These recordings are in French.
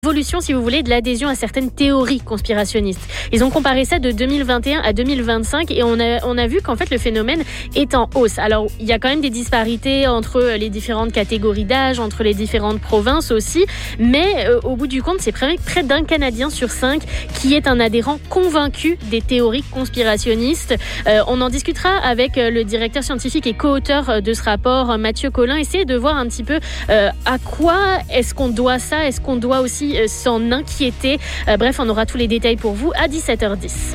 Évolution, si vous voulez, de l'adhésion à certaines théories conspirationnistes. Ils ont comparé ça de 2021 à 2025 et on a vu qu'en fait le phénomène est en hausse. Alors il y a quand même des disparités entre les différentes catégories d'âge, entre les différentes provinces aussi, mais au bout du compte, c'est près d'un Canadien sur 5 qui est un adhérent convaincu des théories conspirationnistes. On en discutera avec le directeur scientifique et co-auteur de ce rapport, Mathieu Collin, essayer de voir un petit peu à quoi est-ce qu'on doit ça, est-ce qu'on doit aussi s'en inquiéter. Bref, on aura tous les détails pour vous à 17h10.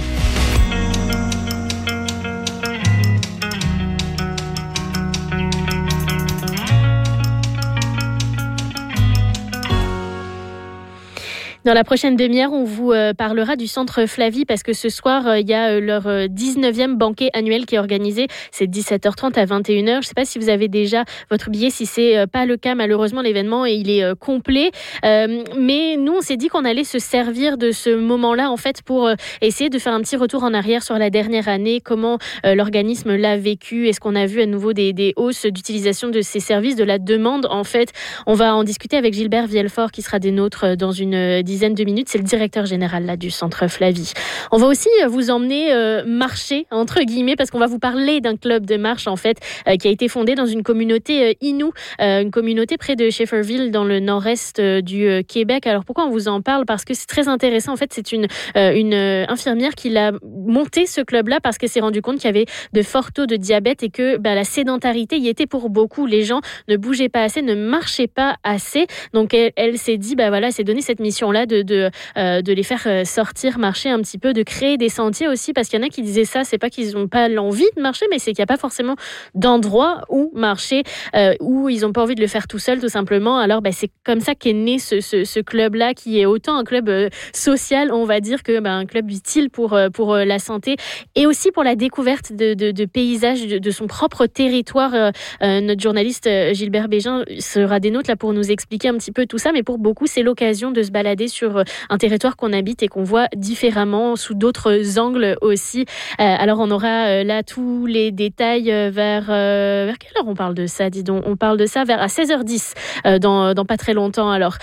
Dans la prochaine demi-heure, on vous parlera du Centre Flavie parce que ce soir, il y a leur 19e banquet annuel qui est organisé. C'est 17h30 à 21h. Je ne sais pas si vous avez déjà votre billet. Si ce n'est pas le cas, malheureusement, l'événement il est complet. Mais nous, on s'est dit qu'on allait se servir de ce moment-là en fait pour essayer de faire un petit retour en arrière sur la dernière année. Comment l'organisme l'a vécu? Est-ce qu'on a vu à nouveau des hausses d'utilisation de ces services, de la demande en fait? On va en discuter avec Gilbert Vielfort qui sera des nôtres dans une dizaine de minutes. C'est le directeur général là, du Centre Flavie. On va aussi vous emmener marcher, entre guillemets, parce qu'on va vous parler d'un club de marche, en fait, qui a été fondé dans une communauté Innu, une communauté près de Shefferville, dans le nord-est du Québec. Alors, pourquoi on vous en parle? Parce que c'est très intéressant. En fait, c'est une infirmière qui l'a monté, ce club-là, parce qu'elle s'est rendue compte qu'il y avait de forts taux de diabète et que la sédentarité y était pour beaucoup. Les gens ne bougeaient pas assez, ne marchaient pas assez. Donc, elle s'est dit, elle s'est donné cette mission-là de les faire sortir, marcher un petit peu, de créer des sentiers aussi, parce qu'il y en a qui disaient ça, c'est pas qu'ils n'ont pas l'envie de marcher, mais c'est qu'il n'y a pas forcément d'endroit où marcher, où ils n'ont pas envie de le faire tout seul, tout simplement. Alors c'est comme ça qu'est né ce club-là, qui est autant un club social, on va dire, que un club utile pour la santé, et aussi pour la découverte de paysages de son propre territoire. Notre journaliste Gilbert Bégin sera des nôtres là pour nous expliquer un petit peu tout ça, mais pour beaucoup, c'est l'occasion de se balader sur un territoire qu'on habite et qu'on voit différemment, sous d'autres angles aussi. Alors on aura là tous les détails vers quelle heure on parle de ça, dis donc? On parle de ça à 16h10 dans pas très longtemps. Alors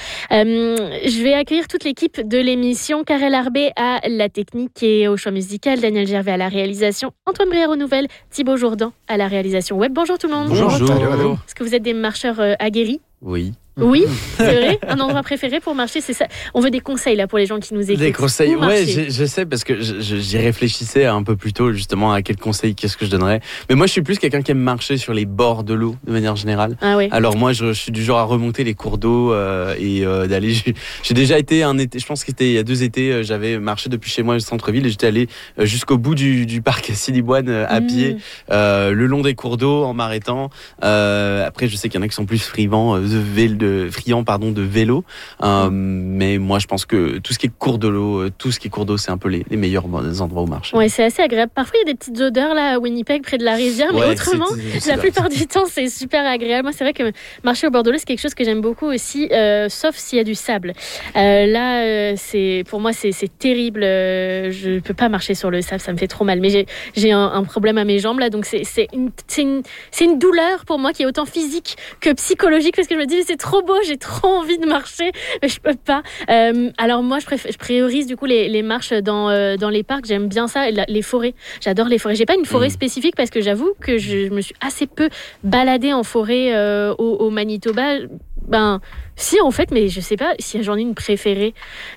je vais accueillir toute l'équipe de l'émission. Karel Arbé à la technique et au choix musical, Daniel Gervais à la réalisation, Antoine Brière aux nouvelles, Thibaut Jourdan à la réalisation web. Bonjour tout le monde. Bonjour. Allô. Est-ce que vous êtes des marcheurs aguerris? Oui, c'est vrai. Un endroit préféré pour marcher, c'est ça. On veut des conseils là pour les gens qui nous écoutent. Des conseils, ouais, je sais, parce que j'y réfléchissais un peu plus tôt justement à quel conseil, qu'est-ce que je donnerais. Mais moi, je suis plus quelqu'un qui aime marcher sur les bords de l'eau de manière générale. Ah oui. Alors moi, je suis du genre à remonter les cours d'eau et d'aller. J'ai déjà été un été, je pense que c'était il y a 2 étés, j'avais marché depuis chez moi au centre-ville et j'étais allé jusqu'au bout du parc à Siliboine à pied, le long des cours d'eau en m'arrêtant. Après, je sais qu'il y en a qui sont plus friands de vélo, mais moi je pense que tout ce qui est cours d'eau, c'est un peu les meilleurs endroits où marcher. Ouais, c'est assez agréable. Parfois il y a des petites odeurs là à Winnipeg près de la rivière, mais autrement, la plupart du temps c'est super agréable. Moi c'est vrai que marcher au bord de l'eau c'est quelque chose que j'aime beaucoup aussi, sauf s'il y a du sable. Pour moi c'est terrible. Je peux pas marcher sur le sable, ça me fait trop mal. Mais j'ai un problème à mes jambes là, donc c'est une douleur pour moi qui est autant physique que psychologique, parce que je me dis c'est trop beau, j'ai trop envie de marcher, mais je peux pas. Alors moi, je priorise du coup les marches dans les parcs. J'aime bien ça. Les forêts, j'adore les forêts. J'ai pas une forêt spécifique parce que j'avoue que je me suis assez peu baladée en forêt au Manitoba. Si en fait, mais je sais pas si j'en ai une préférée.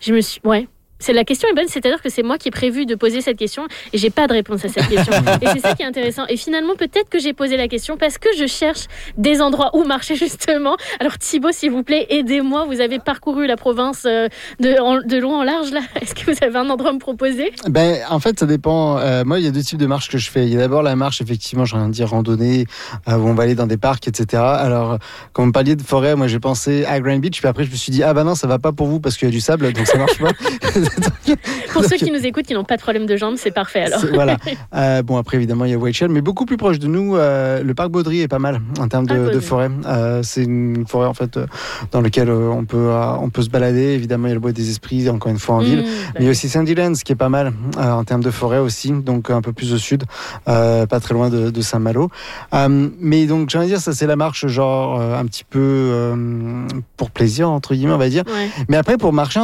La question est bonne, c'est-à-dire que c'est moi qui ai prévu de poser cette question et j'ai pas de réponse à cette question. Et c'est ça qui est intéressant. Et finalement, peut-être que j'ai posé la question parce que je cherche des endroits où marcher justement. Alors Thibaut, s'il vous plaît, aidez-moi. Vous avez parcouru la province de long en large là. Est-ce que vous avez un endroit à me proposer? En fait, ça dépend. Moi, il y a 2 types de marches que je fais. Il y a d'abord la marche, effectivement, j'ai envie de dire randonnée, où on va aller dans des parcs, etc. Alors, quand vous me parliez de forêt, moi j'ai pensé à Grand Beach, puis après je me suis dit non, ça va pas pour vous parce qu'il y a du sable, donc ça marche pas. Pour ceux qui nous écoutent, qui n'ont pas de problème de jambes, c'est parfait alors. Voilà. Bon, après, évidemment, il y a Whiteshell, mais beaucoup plus proche de nous, le parc Baudry est pas mal en termes de forêt. C'est une forêt, en fait, dans laquelle on peut se balader. Évidemment, il y a le bois des esprits, encore une fois, en ville. Mais il y a aussi Sandylands, qui est pas mal en termes de forêt aussi, donc un peu plus au sud, pas très loin de Saint-Malo. Mais donc, j'ai envie de dire, ça, c'est la marche, genre, un petit peu pour plaisir, entre guillemets, on va dire. Ouais. Mais après, pour marcher